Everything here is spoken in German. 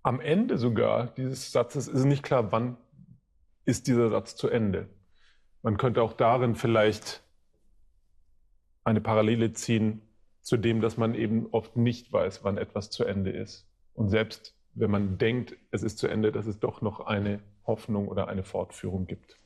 Am Ende sogar dieses Satzes ist nicht klar, wann ist dieser Satz zu Ende. Man könnte auch darin vielleicht eine Parallele ziehen zu dem, dass man eben oft nicht weiß, wann etwas zu Ende ist. Und selbst wenn man denkt, es ist zu Ende, dass es doch noch eine Hoffnung oder eine Fortführung gibt.